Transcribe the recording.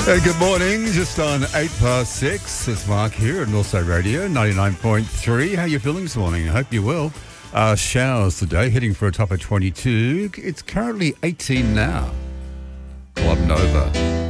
Good morning, just on 6:08. It's Mark here at Also Radio 99.3. How you feeling this morning? I hope you're well. Showers today, heading for a top of 22. It's currently 18 now. Club Nova.